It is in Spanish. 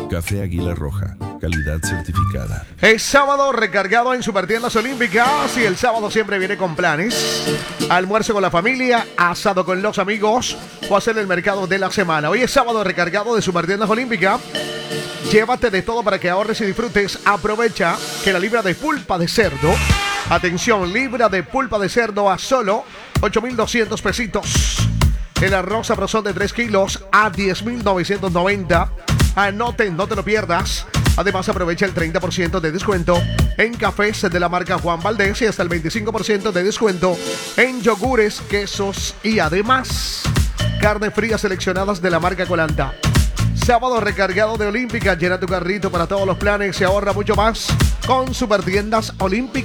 Café Águila Roja, calidad certificada. Es sábado recargado en Supertiendas Olímpicas y el sábado siempre viene con planes. Almuerzo con la familia, asado con los amigos o hacer el mercado de la semana. Hoy es sábado recargado de Supertiendas Olímpicas. Llévate de todo para que ahorres y disfrutes. Aprovecha que la libra de pulpa de cerdo, atención, libra de pulpa de cerdo a solo 8,200 pesitos. El arroz sabrosón de 3 kilos a 10,990. Anoten, no te lo pierdas. Además, aprovecha el 30% de descuento en cafés de la marca Juan Valdez y hasta el 25% de descuento en yogures, quesos y además carne fría seleccionadas de la marca Colanta. Sábado recargado de Olímpica. Llena tu carrito para todos los planes y ahorra mucho más con Supertiendas Olímpicas.